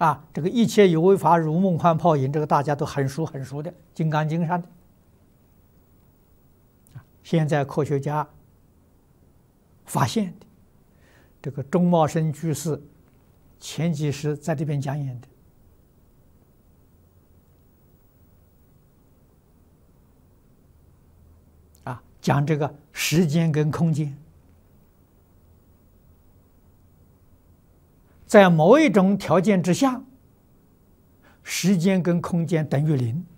啊，这个一切有为法，如梦幻泡影，这个大家都很熟的，《金刚经》上的。现在科学家发现的，这个钟茂生居士前几时在这边讲演的。讲这个时间跟空间，在某一种条件之下，时间跟空间等于零。